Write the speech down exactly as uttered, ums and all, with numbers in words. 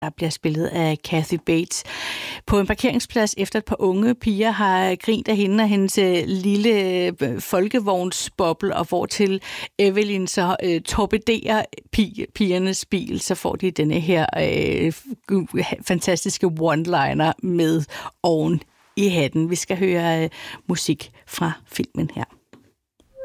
der bliver spillet af Kathy Bates. På en parkeringsplads efter et par unge piger har grint af hende og hendes lille folkevognsboble, og hvor til Evelyn så øh, torpederer pi- pigernes bil, så får de denne her øh, fantastiske one-liner med oven i hatten. Vi skal høre øh, musik fra filmen her.